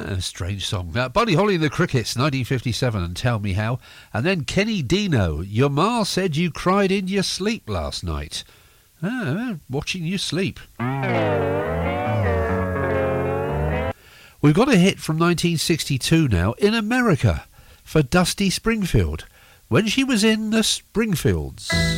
A strange song. Buddy Holly and the Crickets, 1957, and Tell Me How. And then Kenny Dino, Your Ma Said You Cried in Your Sleep Last Night. Watching you sleep. We've got a hit from 1962 now, In America, for Dusty Springfield, when she was in the Springfields.